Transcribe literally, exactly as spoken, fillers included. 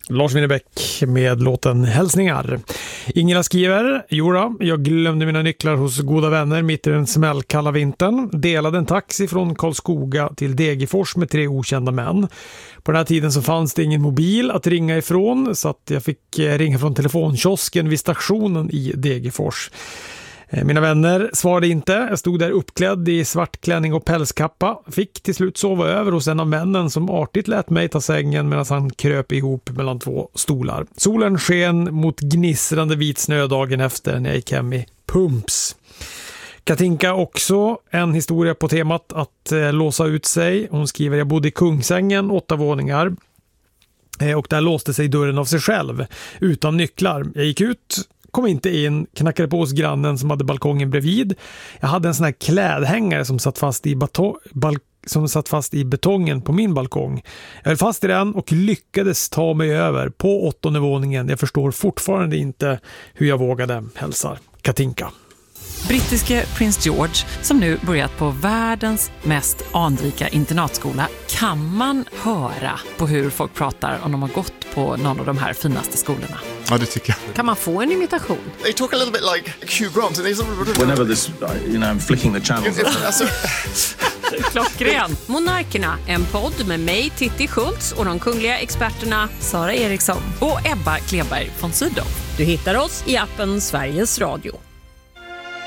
Lars Winnerbäck med låten Hälsningar. Ingela skriver: Jora, jag glömde mina nycklar hos goda vänner mitt i den smällkalla vintern. Delade en taxi från Karlskoga till Degerfors med tre okända män. På den här tiden så fanns det ingen mobil att ringa ifrån, så att jag fick ringa från telefonkiosken vid stationen i Degerfors. Mina vänner svarade inte. Jag stod där uppklädd i svart klänning och pälskappa. Fick till slut sova över hos en av männen som artigt lät mig ta sängen medan han kröp ihop mellan två stolar. Solen sken mot gnisrande vit snö dagen efter när jag gick hem i pumps. Katinka också en historia på temat att eh, låsa ut sig. Hon skriver: jag bodde i Kungsängen, åtta våningar. Eh, och där låste sig dörren av sig själv utan nycklar. Jag gick ut, kom inte in, knackade på hos grannen som hade balkongen bredvid. Jag hade en sån här klädhängare som satt fast i, bato- bal- som satt fast i betongen på min balkong. Jag höll fast i den och lyckades ta mig över på åttonde våningen. Jag förstår fortfarande inte hur jag vågade, hälsar Katinka. Brittiske prins George, som nu börjat på världens mest anrika internatskola, kan man höra på hur folk pratar om de har gått på någon av de här finaste skolorna. Ja, det tycker jag. Kan man få en imitation? They talk a little bit like Hugh Grant. And he's... Whenever this, you know, I'm flicking the channels. alltså... Klockren. Monarkerna, en podd med mig, Titti Schultz, och de kungliga experterna Sara Eriksson och Ebba Kleberg von Sydow. Du hittar oss i appen Sveriges Radio.